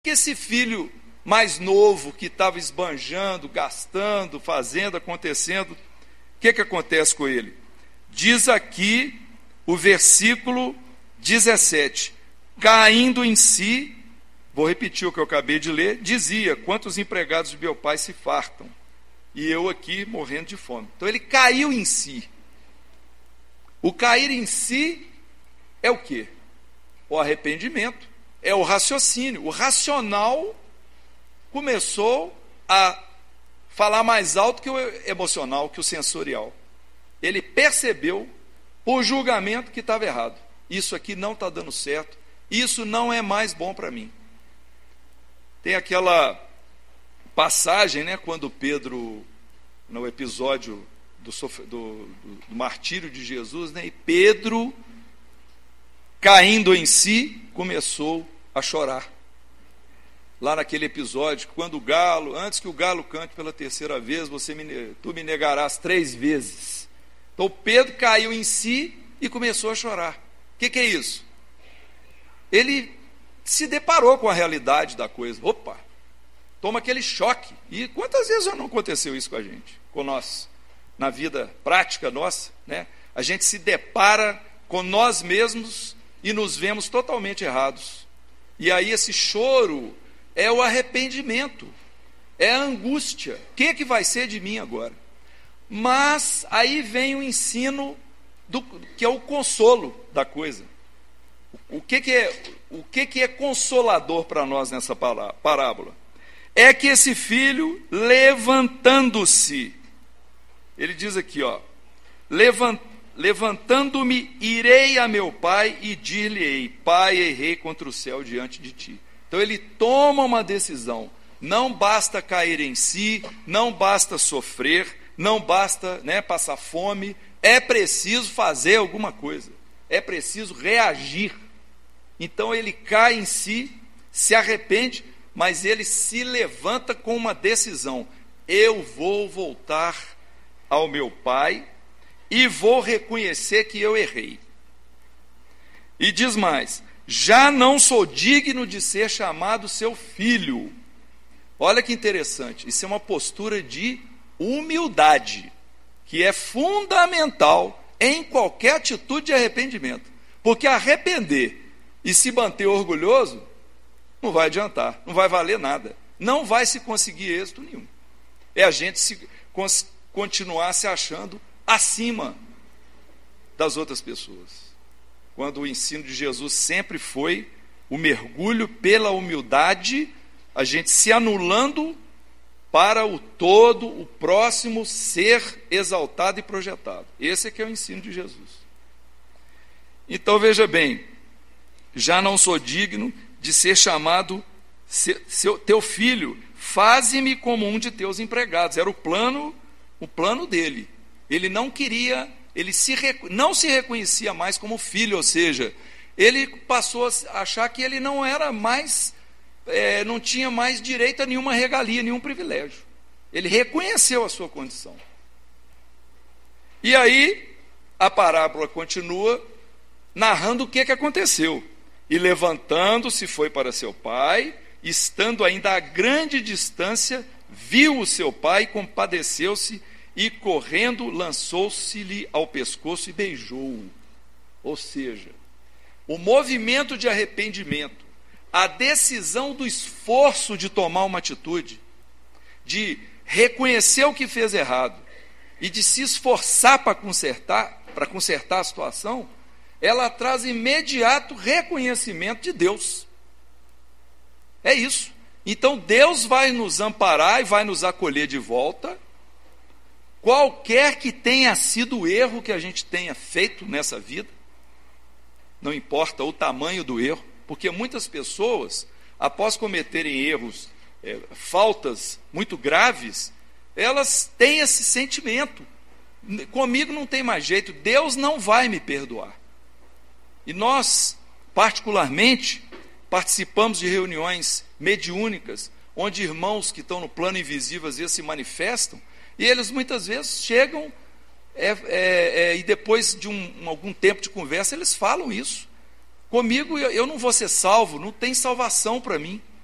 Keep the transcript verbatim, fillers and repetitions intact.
que esse filho mais novo, que estava esbanjando, gastando, fazendo, acontecendo, o que, que acontece com ele? Diz aqui o versículo dezessete, caindo em si, vou repetir o que eu acabei de ler, dizia, quantos empregados de meu pai se fartam, e eu aqui morrendo de fome. Então ele caiu em si. O cair em si é o quê? O arrependimento, é o raciocínio. O racional começou a falar mais alto que o emocional, que o sensorial. Ele percebeu por julgamento que estava errado. Isso aqui não está dando certo, isso não é mais bom para mim. Tem aquela passagem, né, quando Pedro, no episódio do, do, do, do martírio de Jesus, né, e Pedro, caindo em si, começou a chorar. Lá naquele episódio, quando o galo, antes que o galo cante pela terceira vez, você me, tu me negarás três vezes. Então Pedro caiu em si e começou a chorar. O que, que é isso? Ele se deparou com a realidade da coisa. Opa, toma aquele choque. E quantas vezes já não aconteceu isso com a gente? Com nós, na vida prática nossa, né? A gente se depara com nós mesmos e nos vemos totalmente errados. E aí esse choro é o arrependimento, é a angústia. O que, que vai ser de mim agora? Mas aí vem o ensino, do, que é o consolo da coisa. O que, que, é, o que, que é consolador para nós nessa parábola? É que esse filho, levantando-se, ele diz aqui, ó, levant, levantando-me, irei a meu pai e dir-lhe-ei, pai, errei contra o céu diante de ti. Então ele toma uma decisão. Não basta cair em si, não basta sofrer, não basta, né, passar fome, é preciso fazer alguma coisa, é preciso reagir. Então ele cai em si, se arrepende, mas ele se levanta com uma decisão: eu vou voltar ao meu pai e vou reconhecer que eu errei. E diz mais: já não sou digno de ser chamado seu filho. Olha que interessante, isso é uma postura de humildade, que é fundamental em qualquer atitude de arrependimento. Porque arrepender e se manter orgulhoso não vai adiantar, não vai valer nada, não vai se conseguir êxito nenhum. É a gente se, continuar se achando acima das outras pessoas. Quando o ensino de Jesus sempre foi o mergulho pela humildade, a gente se anulando para o todo, o próximo ser exaltado e projetado. Esse é que é o ensino de Jesus. Então veja bem, já não sou digno de ser chamado seu, teu filho, faze-me como um de teus empregados. Era o plano, o plano dele. Ele não queria, ele se, não se reconhecia mais como filho, ou seja, ele passou a achar que ele não era mais, é, não tinha mais direito a nenhuma regalia, nenhum privilégio. Ele reconheceu a sua condição. E aí, a parábola continua narrando o que, que aconteceu. E levantando-se foi para seu pai, estando ainda a grande distância, viu o seu pai, compadeceu-se e correndo lançou-se-lhe ao pescoço e beijou-o. Ou seja, o movimento de arrependimento, a decisão do esforço de tomar uma atitude, de reconhecer o que fez errado e de se esforçar para consertar, para consertar a situação, ela traz imediato reconhecimento de Deus. É isso. Então Deus vai nos amparar e vai nos acolher de volta, qualquer que tenha sido o erro que a gente tenha feito nessa vida, não importa o tamanho do erro, porque muitas pessoas, após cometerem erros, é, faltas muito graves, elas têm esse sentimento: comigo não tem mais jeito, Deus não vai me perdoar. E nós, particularmente, participamos de reuniões mediúnicas, onde irmãos que estão no plano invisível às vezes se manifestam, e eles muitas vezes chegam, é, é, é, e depois de um, algum tempo de conversa, eles falam isso: comigo eu, eu não vou ser salvo, não tem salvação para mim.